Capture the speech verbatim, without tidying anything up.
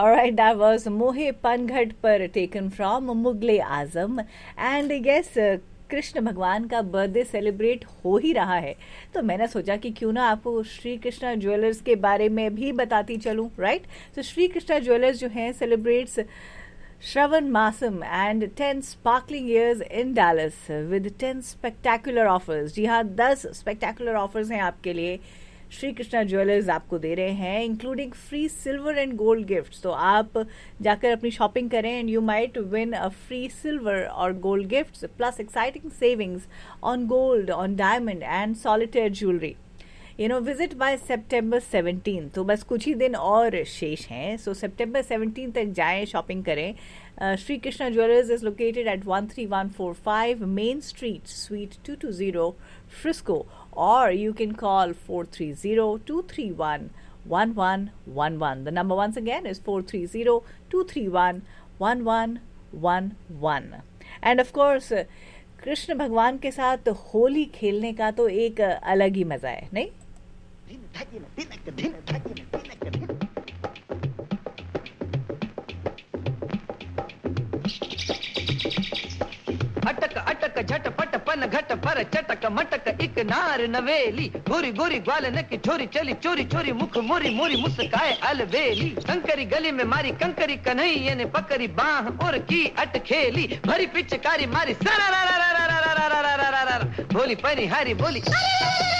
Alright, that was Mohe Panghat पर taken from Mughal e Azam and yes, Krishna भगवान का birthday celebrate हो ही रहा है, तो मैंने सोचा कि क्यों ना आपको श्री कृष्णा ज्वेलर्स के बारे में भी बताती चलूं, राइट? तो श्री कृष्णा ज्वेलर्स जो है celebrates Shravan Masam and ten sparkling years in Dallas with ten spectacular offers. जी हाँ, दस spectacular offers हैं आपके लिए. श्री कृष्णा ज्वेलर्स आपको दे रहे हैं including free silver and gold gifts. तो आप जाकर अपनी शॉपिंग करें and you might win a free silver और gold gifts plus exciting savings on gold, on diamond and solitaire jewellery. You know, visit bye September seventeen. तो बस कुछ ही दिन और शेष हैं. सो सितंबर सेवनटीन तक जाएं, शॉपिंग करें. Shri Krishna jewellers is located at one three one four five main street, sweet two twenty, Frisco, or you can call four three zero, two three one, one one one one. The number once again is four three zero, two three one, one one one one. And of course, Krishna भगवान के साथ होली खेलने का तो एक अलग ही मजा है, नहीं? अटक अटक झटपट पन घट पर चटक मटक एक नार नवेली, गोरी गोरी ग्वालन की छोरी चली चोरी चोरी मुख मोरी मोरी मुस्काए अलबेली. कंकरी गली में मारी कंकरी कन्हैया ने पकड़ी बाह और की अटखेली, भरी पिचकारी मारी सरा रा रा रा रा रा रा रा रा रा रा रा, बोली परी हरी बोली